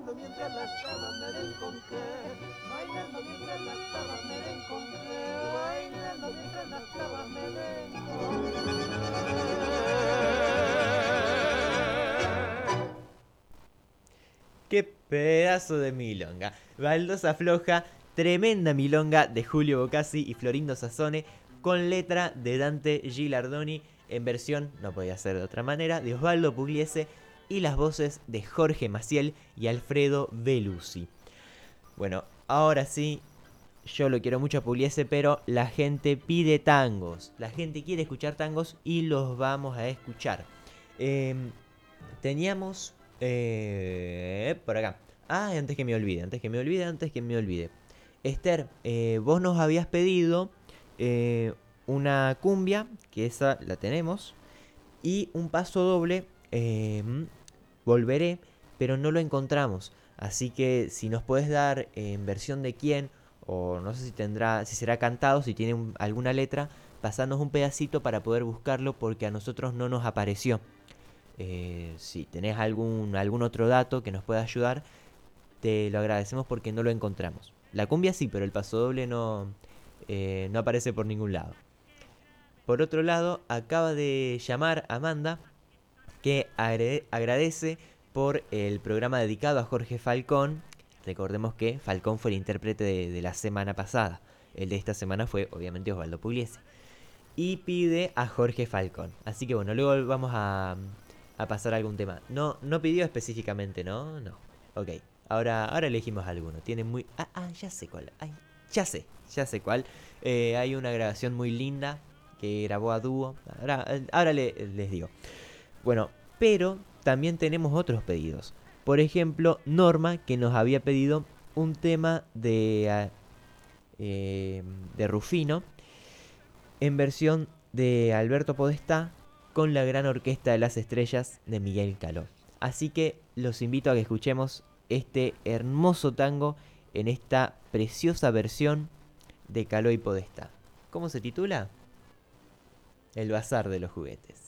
bailando mientras las tabas me den con qué, bailando mientras las tabas me den con qué, bailando mientras las tabas me den con qué. ¡Qué pedazo de milonga! Baldosa Floja, tremenda milonga de Julio Bocassi y Florindo Sassone, con letra de Dante Gilardoni, en versión, no podía ser de otra manera, de Osvaldo Pugliese y las voces de Jorge Maciel y Alfredo Belusi. Bueno, ahora sí, yo lo quiero mucho a Pugliese, pero la gente pide tangos. La gente quiere escuchar tangos y los vamos a escuchar. Teníamos por acá. Antes que me olvide. Esther, vos nos habías pedido una cumbia, que esa la tenemos, y un paso doble, volveré, pero no lo encontramos. Así que si nos puedes dar en versión de quién, o no sé si será cantado, si tiene alguna letra, pasarnos un pedacito para poder buscarlo porque a nosotros no nos apareció. Si tenés algún otro dato que nos pueda ayudar, te lo agradecemos porque no lo encontramos. La cumbia sí, pero el pasodoble no aparece por ningún lado. Por otro lado, acaba de llamar Amanda, que agradece por el programa dedicado a Jorge Falcón. Recordemos que Falcón fue el intérprete de la semana pasada. El de esta semana fue obviamente Osvaldo Pugliese. Y pide a Jorge Falcón. Así que bueno, luego vamos a pasar a algún tema. No pidió específicamente, ¿no? No. Ok. Ahora elegimos alguno. Tiene muy... ya sé cuál. Ya sé cuál. Hay una grabación muy linda que grabó a dúo. Ahora les digo. Bueno, pero también tenemos otros pedidos. Por ejemplo, Norma, que nos había pedido un tema de Rufino en versión de Alberto Podestá con la gran orquesta de las estrellas de Miguel Caló. Así que los invito a que escuchemos este hermoso tango en esta preciosa versión de Caló y Podestá. ¿Cómo se titula? El Bazar de los Juguetes.